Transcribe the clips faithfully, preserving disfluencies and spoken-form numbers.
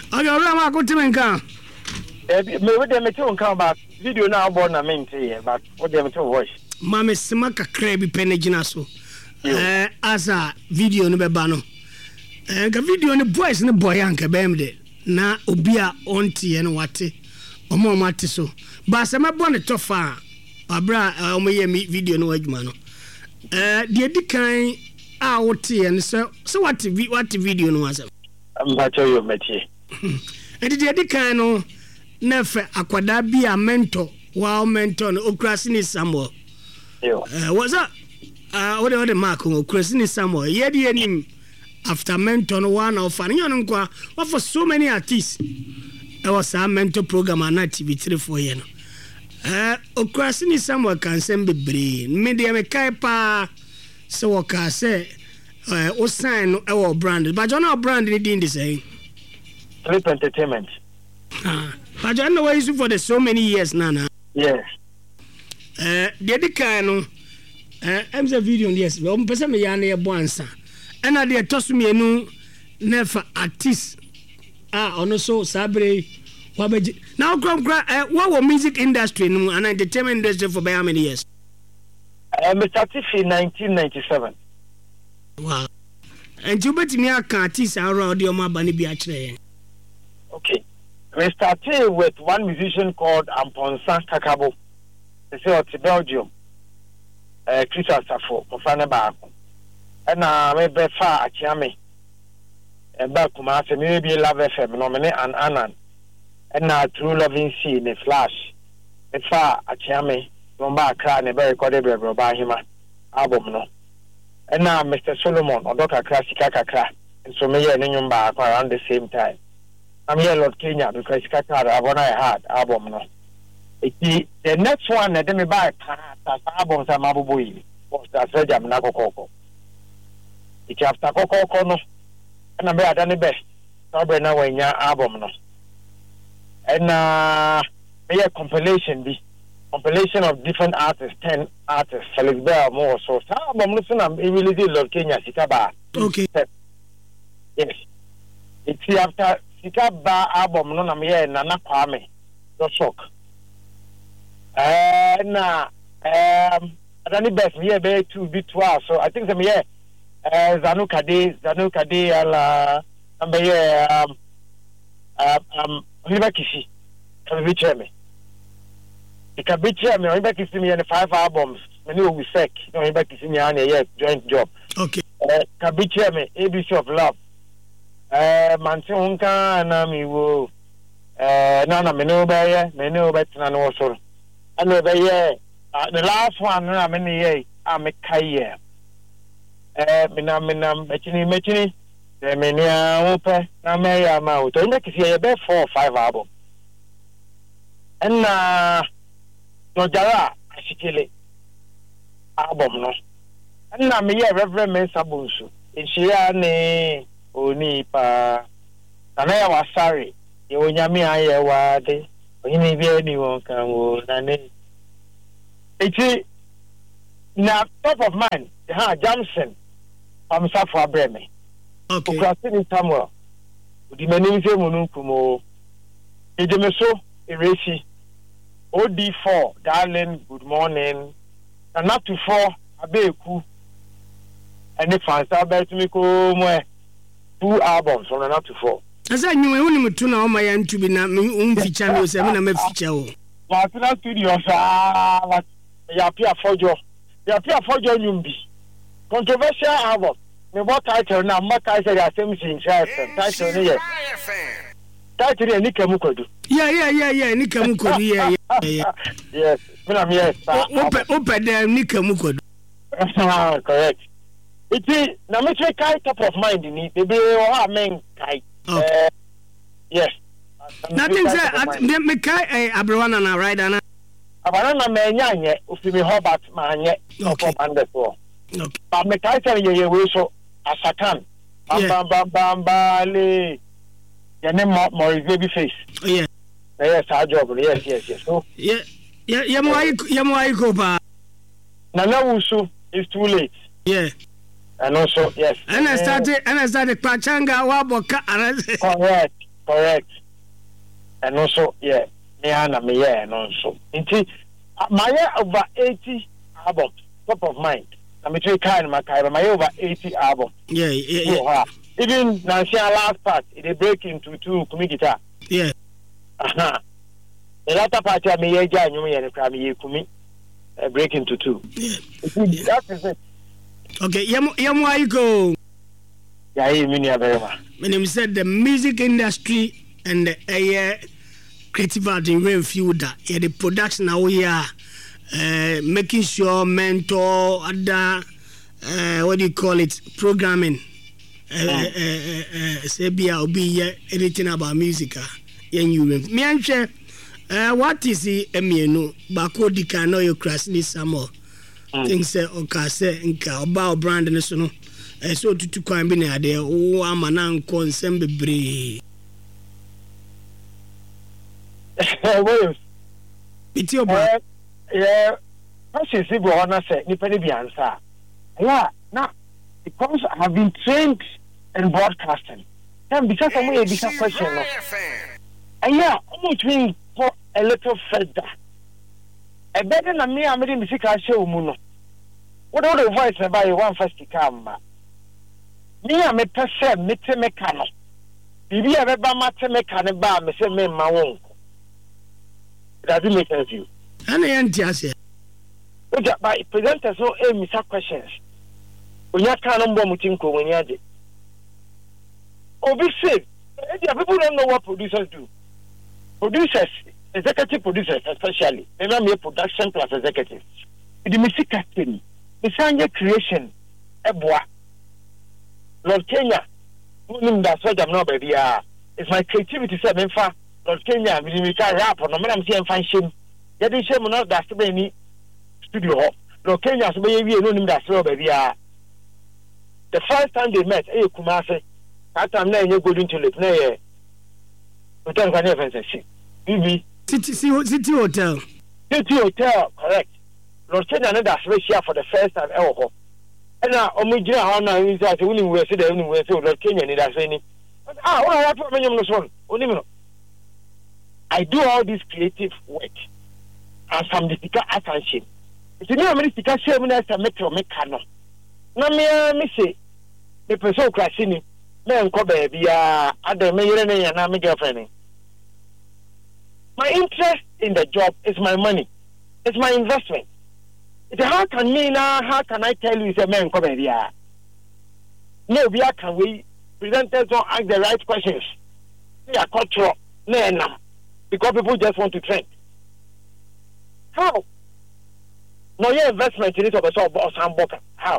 Okay, I'm going to make a me with them to come back video now born na me here but what them to watch mama smaka krebi penegina so eh asa video no beba no eh ka video no voice no boy anka bem de na obi a ontie no wate omo mate so ba se mebo ne tofa abra omo ye mi video no adwuma no eh de dikan a wote ne so so wate wate video no asa am tell you metie e de dikan no nefe akwada bi a mentor wow mentor no okrasini Samuel yo eh was that uh what the mark okrasini Samuel ye de nim after mentor no one of an you know what for so many artists there was a mentor program on T V three four year no eh okrasini Samuel can send bebre me de me kai pa so waka say eh o sign no e brand but you know brand ni din dey say Trip Entertainment. ah but I know why you for the so many years nana Yes. Eh, the dikan no eh em the video yes we am pese me ya na ye bo ansa ena de tosu me enu nefa artist ah ono so sabre wabeji now come eh what was music industry no and entertainment industry for how many years I uh, started in nineteen ninety-seven. Wow. And you bet me aka artist around the ma bani bi a kire. Okay. We started with one musician called Amponsa Kakabo. They say it's Belgium. Uh, Chris Asafo, Mofana Bako. And now uh, maybe far Akiame. And back to my maybe Love F M, nominate and Anan. And now True Loving Sea in a flash. And far Akiame, Lomba Kran, a very recorded by him album. No. And now Mister Solomon, or Doctor Classica Kakra, and so me and Nyumba around the same time. I'm here Lord Kenya because Kakra, I want I had album. No. The, the next one that me buy albums are Mabuboy was that Sejam Nako Koko. It's after Koko no, and I'm better than the best. Probably now when your album no. And uh, me a compilation be compilation of different artists, ten artists. Felix Bell more so. Album listen, I'm really did Lord Kenya Sikaba. Okay. Yes. It's after Sikaba album no, I'm here Nana Kwame. No shock. Uh, nah, um, I don't know best me be two bit twelve. So I think some here, uh, Zanuka Day, Zanuka Day, ala, number here, um, um, um, Oliver Kishi, can be chairman. It can be chairman. Oliver Kishi me and five albums. Many will be sick. Oliver Kishi me and a year joint job. Okay. Uh, can be chairman. A B C of Love. Uh, Mansionka and Nami wo. Uh, Nana Menoba, Menoba, and also. And over here, uh, the last one, I'm in the year, I'm a Kaye. Uh, Mina Mina Mechini Mechini, the Menia Ope, Namaya Mouth. I make it about four or five albums. And uh, Nojara, Ashikili album, no. And I'm here, Reverend Mensabunsu. In Shiane, Onipa, and I was sorry. You Yami Ayawade. Ini be anyone can wo na ne eti na top of mind ha Jamson am safo abreme okay Okrasini Samuel udi manim se mununkumo ejemeso eresi O D four darling good morning and up to four abeku and the fans about me ko mo two albums from up to four. Asa nyume uni mtu na oma ya ntubi na umficha mi ose mina meficha o. Watina studio sa ya pia fojo. Ya pia fojo nyumbi. Controversial album. Me what title na mma title ya same thing title ni ye. Title ya Nika Mukodu. Yeah yeah yeah yeah Nika Mukodu yeah yeah. Yes. Mina yes. Open open there Nika Mukodu. Correct. Iti na me try kai top of mind ni be be o ha men kai. Okay. Uh, yes. Nothing say me kai Abrowana na right ana. Abrowana me nyanye ofimi Hobart ma anye okay. Top under so. Okay. But me kai say ye we so asakan. Bam bam bam bale. Your name Maurice Babyface. Oh yeah. Yes, our job. Yes, yes, yes. So yeah, yeah, yeah. Mo ai, yeah, mo ai ko pa. Nana Wusu is too late. Yeah. And also, yes. And I started, and I started Pachanga Waboka. Correct. correct. And also, yeah, me and me, yeah, and also. Indeed, my year over eighty albums, top of mind. I'm a three kind of my kind, my over eighty albums. Yeah, yeah, yeah. Even Nancy, last part, it break into two guitar. Yeah. Uh-huh. The latter part, I may join you and cram you kumi, break into two. Yeah. That is it. Okay, Yam Yamwaiko. Yeah, you mean very much. My name said the music industry and the uh, creative art in real field. Yeah, the production now we are uh, making sure mentor, other, uh, what do you call it, programming. Uh, uh, uh, uh, say be I'll be anything about music. Yeah, you me and share. Uh, what is the emienu? Bako di kano yo crash ni samo. Things say okay say nka oba brand ne so no. Eh so tutu kwan bi na ade o amana nko nsem bebre. Wait. Biti oba. Yeah. Passion si go na say nipa ne bi ansa. Yeah, now because I have been trained in broadcasting. Then because I'm a big question. And yeah, I'm doing for a little further. A better than me, I'm reading music. I show Muno. What are the voice about one first to come? Me, I'm a person, Mister Mecano. If you ever matter mechanic bar, Mister Me, my own. That didn't make sense to you. And I answer. But by presenters, so aim me some questions. When you can't bomb Mutinko when you're dead. Obviously, people don't know what producers do. Producers, executive producers especially, they don't make production plus executive. The music casting, the sound creation, Eboa, Lord Kenya, that's what I'm not baby. It's my creativity, said Memphis, Lord Kenya, we can rap on the man saying fine shame. Yet they shame not that's the any studio hall. Lord Kenya, so maybe you know him that's baby. The first time they met, eh, Kumase, that time now you're going to live near. We don't have any fancy. Bibi. City City Hotel. City Hotel, correct. Lord Kenya, that's ratio for the first time ever. And now, Omijia, how now is that only we see the only way to Lord Kenya, that's any. Ah, what I have to mention this one. Only I do all this creative work and some difficult attention. It's a new American seven as a metro mechanic. Na me me say the person crashing me enko baby ah other me yere na na me girlfriend. My interest in the job is my money. It's my investment. It's how can me now how can I tell you say me enko baby ah. No we can we presenters don't ask the right questions. They are cultural. No no. Because people just want to trend. How? No your investment in it of a sort of Samboka. How?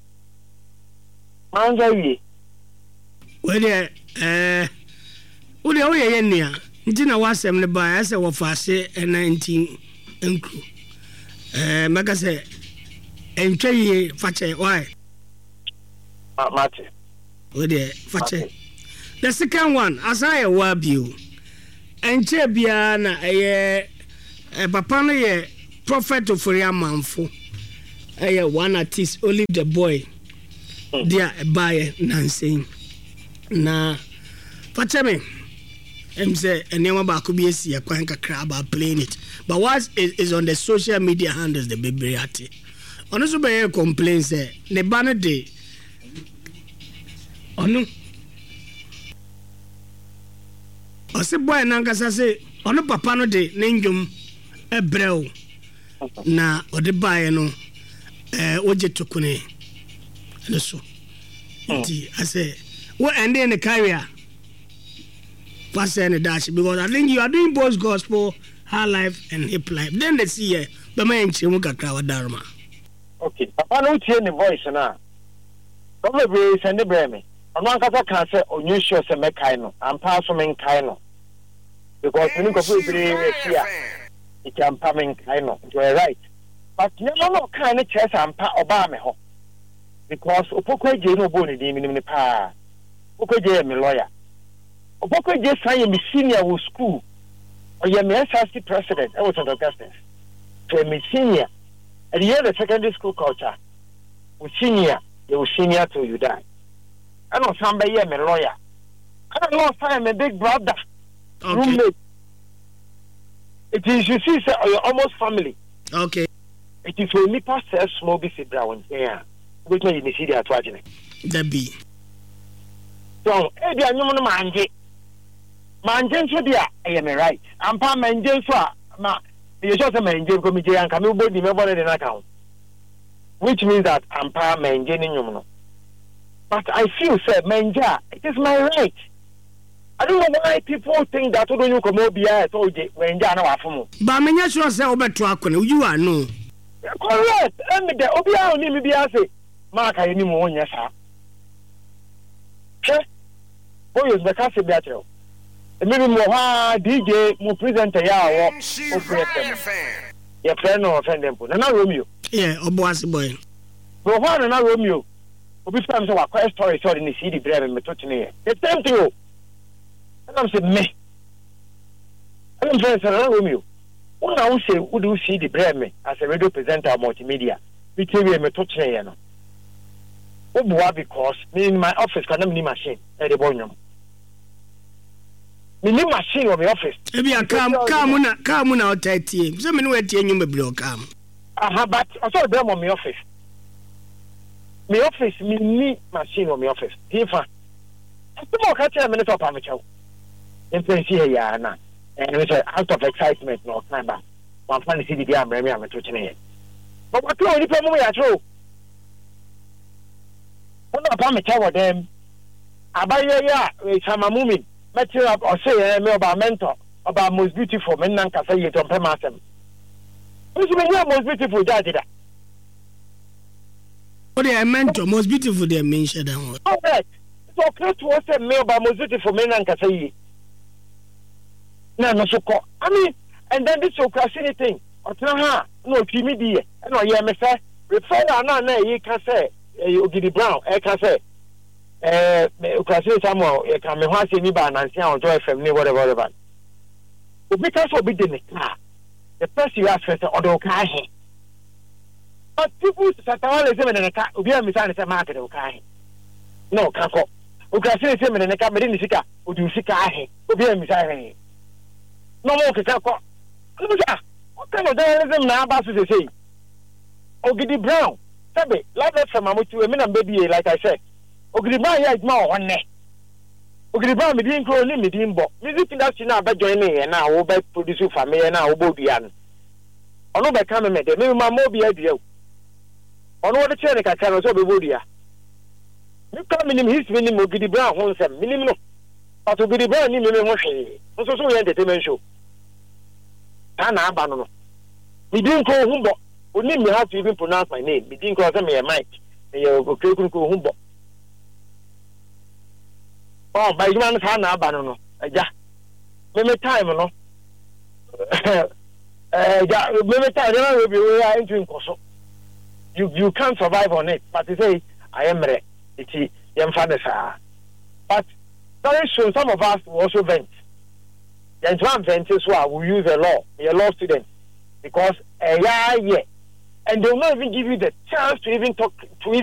Manzawi. Well, yeah, eh, what the way in there? Didn't was them the buy as a wafase and nineteen and crew. Eh, Maka say, and tray fache, why? Mate. Oh, dear, fache. The second one, as I wab you, and Chebiana, a papana, a prophet of Riamanfo, a one artist, only the boy. Dia buy Nancy na Fatame em say enema ba ko bi esi akwan kakra ba playing it but what is, is on the social media handles the baby ati ono so be complain say ne ba no de ono o se boy na nkasa say ono papa no de ne ndwom ebrɛw na o de buy no eh oje tokune so nti I say what and then the career pass any dash because I think you are doing both gospel, high life and hip life. Then they see eh but my enchemu kakra wa dharma. Okay, papa no tie ne voice na. Come be send the breme. Ono ankasa kan say onyu sure say me kai no. Am pass so men kai no. Because you go for be here. It can pa men kai no. You are right. But you no kan ne chese am pa oba me ho. Because Opokwe no boni di minim ne pa. Opokwe me lawyer. Opokwe say me senior wo school. Or ye me S R C president. I was Saint Augustine. So me senior. And you the secondary school culture. We senior, you senior till you die. I know somebody me lawyer. I lost time a big brother. Okay. Roommate. It is you see say you're almost family. Okay. It is when me pass small bit brown. Yeah. Which may you see the attraction. That be. So, eh, the animal manje. Manje so dia, I am right. I'm pa manje so ma. You just a manje committee and come body member in account. Which means that I'm pa manje in you. But I feel say manja, it is my right. I don't know why people think that when you come over here, I told you manja no afumu. But menya sure say obe to akone, you are no. Correct. Let me the obia oni mi bia say, Mark I ni mo onya sa. Che. Boy is the case bia tell. Maybe mo ha D J mo presenter ya wo. Your friend no offend them. Na Romeo. Yeah, oboase boy. Bro ha na Romeo. Obi fam say wa quite story so in the C D brand me to tene. The same thing. And I'm saying me. And I'm saying na Romeo. When I say would you see the brand me as a radio presenter multimedia. We tell you me to tene no. Oboa because me in my office can me machine e the boy no. Me ni machine of my office. Ebi a kam kam na kam na otatie. So me no atie nyum bebre o kam. Aha, but I saw them on my office. My office me ni machine of my office. If I don't catch a minute of amateur. In place here ya na. And it's out of excitement no time back. One funny C D B am me am to chine. But what do you people mo ya true? One of amateur with them. Abaye ya we sama mumi. Metti up or say me about mentor about most beautiful men nan ka say you don't pay masem. Who's the most beautiful judge that? What they mentor most beautiful they mention them. All right. So close to us me about most beautiful men nan ka say. Na no so ko. I mean, and then this occasion thing. Otna ha no timi die. E no ye me say refer na na ye ka say Ogidi Brown e ka say eh occasion Samuel e ka me ho ase ni ba na nsia on Joy F M ni whatever whatever. Obi ka so obi de ne car. The person you ask for order car he. But people satawale say me ne car obi am say ne say market o car he. No kako. Occasion say me ne car me ni sika odi sika he. Obi am say he. No more kako. What kind of journalism na ba so say? Ogidi Brown. Sabe, love it from amutu e me na baby like I said. Ogidi Brown ya ijma o ne. Ogidi Brown me din kro ni me din bo. Music industry na ba join me na wo ba produce for me na wo bo bia no. Ono be ka me me de me ma mo bia bia. Ono wo de chere ne ka ka no so be bo dia. Me ka me ni history ni Ogidi Brown ho nsem. Me ni no. But Ogidi Brown ni me me ho hwe. So so ye entertainment show. Ta na aba no no. Me din kro hu bo. Oni me have to even pronounce my name. Me din kro say me Mike. Me o kro kro hu bo. Oh, by you man can na no no. Ja. Me me time no. Eh ja, me me time na we be we are into nkoso. You you can't survive on it. But they say I am ready. It's yam father sa. But very soon some of us will also vent. And one vent is why we use a law, a law student. Because eh yeah yeah. And they will not even give you the chance to even talk to even